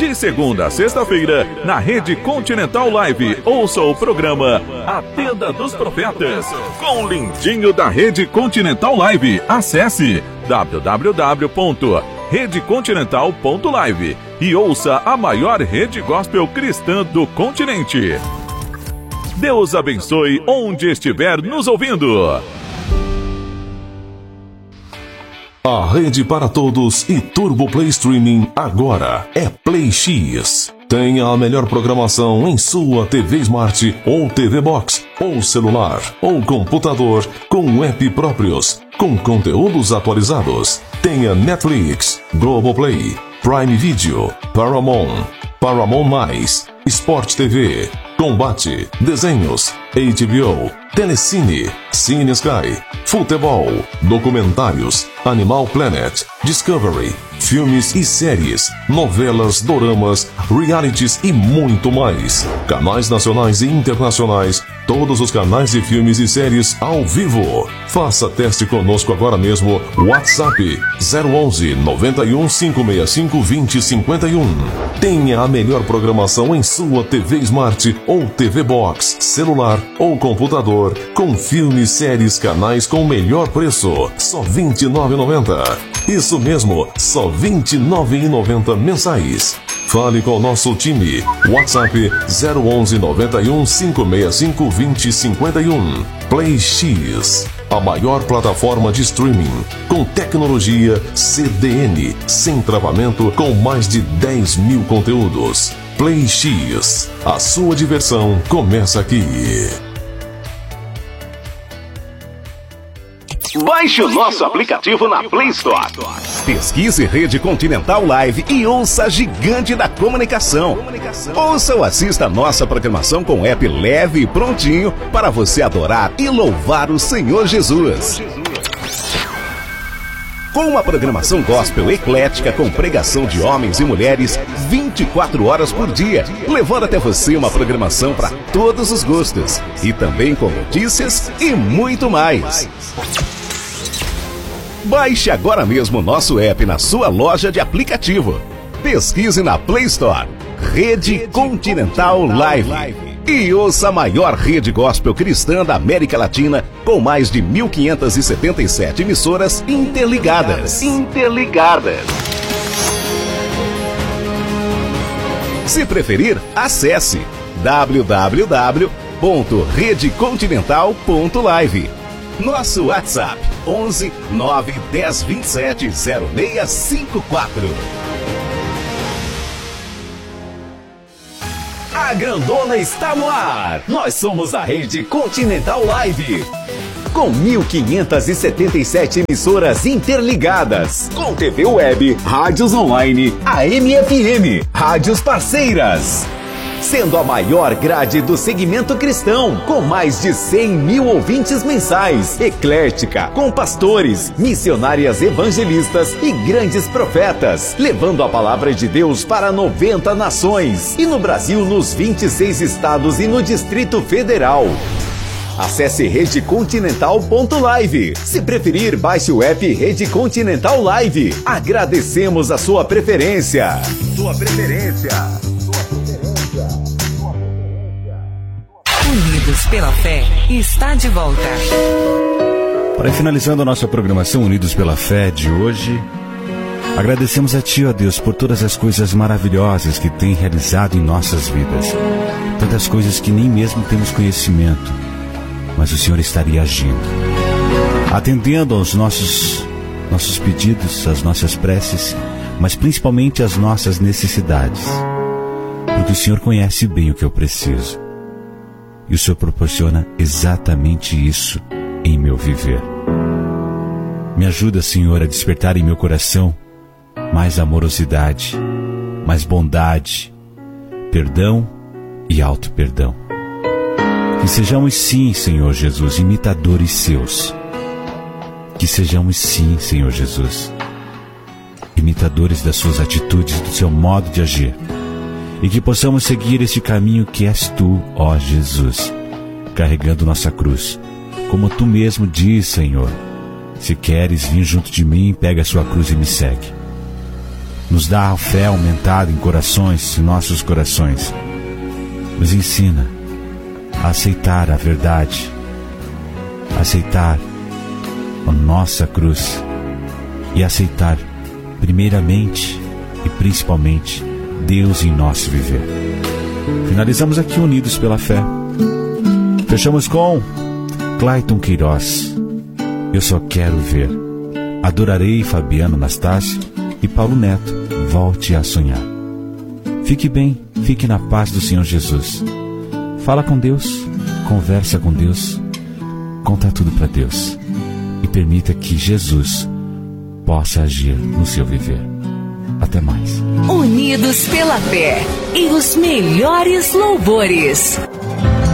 De segunda a sexta-feira, na Rede Continental Live, ouça o programa A Tenda dos Profetas, com o lindinho da Rede Continental Live. Acesse www.redecontinental.live e ouça a maior rede gospel cristã do continente. Deus abençoe onde estiver nos ouvindo. A rede para todos e Turbo Play Streaming agora é Play X. Tenha a melhor programação em sua TV Smart ou TV Box, ou celular, ou computador, com app próprios, com conteúdos atualizados. Tenha Netflix, Globoplay, Prime Video, Paramount, Paramount+, Sport TV, Combate, Desenhos, HBO, Telecine, Cine Sky, Futebol, Documentários, Animal Planet, Discovery, filmes e séries, novelas, doramas, realities e muito mais. Canais nacionais e internacionais, todos os canais de filmes e séries ao vivo. Faça teste conosco agora mesmo. WhatsApp 011 91 565 2051. Tenha a melhor programação em sua TV Smart ou TV Box, celular ou computador, com filmes, séries, canais com o melhor preço. Só R$ 29,90. Isso mesmo, só R$ 29,90 mensais. Fale com o nosso time. WhatsApp 011 91 565 2051. Play X, a maior plataforma de streaming com tecnologia CDN, sem travamento, com mais de 10 mil conteúdos. Play X, a sua diversão começa aqui. Baixe o nosso aplicativo na Play Store. Pesquise Rede Continental Live e ouça a gigante da comunicação. Ouça ou assista a nossa programação com app leve e prontinho para você adorar e louvar o Senhor Jesus. Com uma programação gospel eclética com pregação de homens e mulheres 24 horas por dia, levando até você uma programação para todos os gostos. E também com notícias e muito mais. Baixe agora mesmo o nosso app na sua loja de aplicativo. Pesquise na Play Store Rede Continental Live e ouça a maior rede gospel cristã da América Latina, com mais de 1.577 emissoras interligadas. Se preferir, acesse www.redecontinental.live. Nosso WhatsApp 11 9 10 27 0654. A grandona está no ar. Nós somos a Rede Continental Live, com 1.577 emissoras interligadas, com TV web, rádios online, AM e FM, rádios parceiras, sendo a maior grade do segmento cristão, com mais de 100 mil ouvintes mensais, eclética, com pastores, missionárias evangelistas e grandes profetas, levando a palavra de Deus para 90 nações, e no Brasil, nos 26 estados e no Distrito Federal. Acesse redecontinental.live. Se preferir, baixe o app Rede Continental Live. Agradecemos a sua preferência. Unidos pela Fé está de volta. Para ir finalizando a nossa programação Unidos pela Fé de hoje, agradecemos a Ti, ó Deus, por todas as coisas maravilhosas que tem realizado em nossas vidas. Tantas coisas que nem mesmo temos conhecimento, mas o Senhor estaria agindo, atendendo aos nossos pedidos, às nossas preces, mas principalmente às nossas necessidades, porque o Senhor conhece bem o que eu preciso. E o Senhor proporciona exatamente isso em meu viver. Me ajuda, Senhor, a despertar em meu coração mais amorosidade, mais bondade, perdão e auto-perdão. Que sejamos sim, Senhor Jesus, imitadores seus. Que sejamos sim, Senhor Jesus, imitadores das suas atitudes, do seu modo de agir. E que possamos seguir este caminho que és tu, ó Jesus, carregando nossa cruz. Como tu mesmo diz, Senhor, se queres vir junto de mim, pega a sua cruz e me segue. Nos dá a fé aumentada em nossos corações. Nos ensina a aceitar a verdade, a aceitar a nossa cruz e aceitar primeiramente e principalmente Deus em nosso viver. Finalizamos aqui unidos pela fé. Fechamos com Clayton Queiroz, Eu Só Quero Ver. Adorarei Fabiano Anastácio e Paulo Neto, Volte a Sonhar. Fique bem, fique na paz do Senhor Jesus. Fala com Deus, conversa com Deus, conta tudo para Deus e permita que Jesus possa agir no seu viver. Até mais. Unidos pela fé e os melhores louvores.